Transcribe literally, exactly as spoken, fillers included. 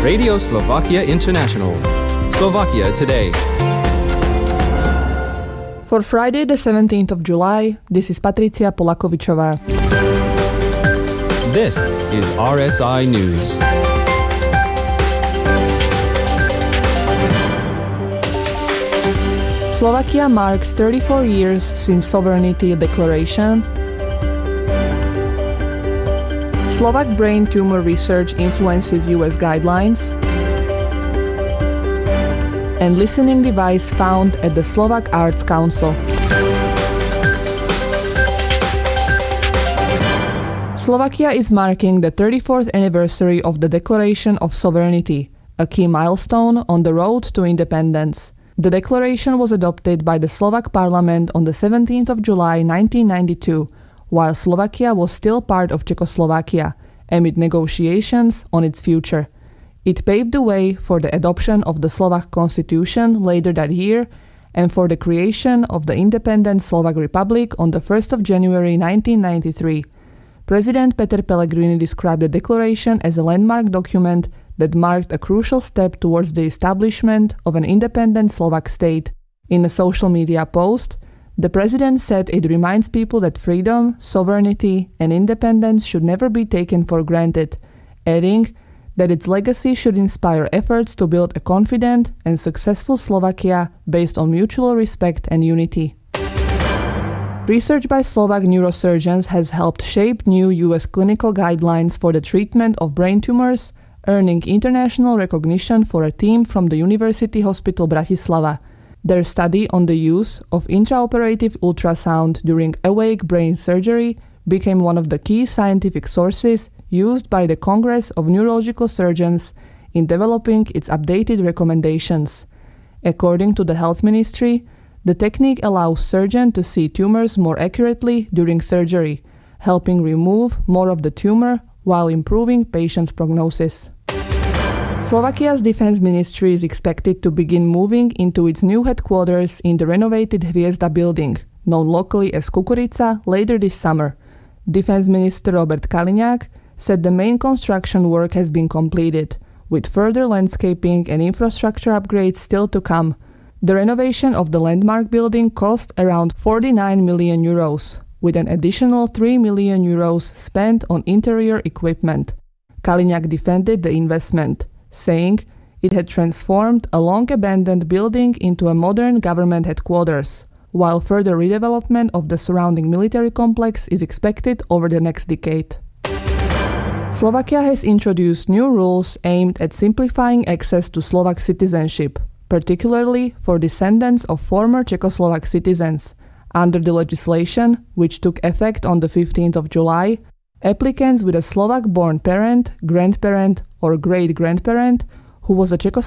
Radio Slovakia International. Slovakia Today. For Friday the seventeenth of July, this is Patricia Polakovičová. This is R S I News. Slovakia marks thirty-four years since sovereignty declaration. Slovak brain tumor research influences U S guidelines. And listening device found at the Slovak Arts Council. Slovakia is marking the thirty-fourth anniversary of the Declaration of Sovereignty, a key milestone on the road to independence. The declaration was adopted by the Slovak Parliament on the seventeenth of July nineteen ninety-two, while Slovakia was still part of Czechoslovakia, amid negotiations on its future. It paved the way for the adoption of the Slovak Constitution later that year and for the creation of the independent Slovak Republic on the first of January nineteen ninety-three. President Peter Pellegrini described the declaration as a landmark document that marked a crucial step towards the establishment of an independent Slovak state. In a social media post, the president said it reminds people that freedom, sovereignty, and independence should never be taken for granted, adding that its legacy should inspire efforts to build a confident and successful Slovakia based on mutual respect and unity. Research by Slovak neurosurgeons has helped shape new U S clinical guidelines for the treatment of brain tumors, earning international recognition for a team from the University Hospital Bratislava. Their study on the use of intraoperative ultrasound during awake brain surgery became one of the key scientific sources used by the Congress of Neurological Surgeons in developing its updated recommendations. According to the Health Ministry, the technique allows surgeons to see tumors more accurately during surgery, helping remove more of the tumor while improving patients' prognosis. Slovakia's defense ministry is expected to begin moving into its new headquarters in the renovated Hviezda building, known locally as Kukurica, later this summer. Defense Minister Robert Kaliňák said the main construction work has been completed, with further landscaping and infrastructure upgrades still to come. The renovation of the landmark building cost around forty-nine million euros, with an additional three million euros spent on interior equipment. Kaliňák defended the investment, saying it had transformed a long-abandoned building into a modern government headquarters, while further redevelopment of the surrounding military complex is expected over the next decade. Slovakia has introduced new rules aimed at simplifying access to Slovak citizenship, particularly for descendants of former Czechoslovak citizens. Under the legislation, which took effect on the fifteenth of July, applicants with a Slovak-born parent, grandparent, or great-grandparent who was a Czechoslovak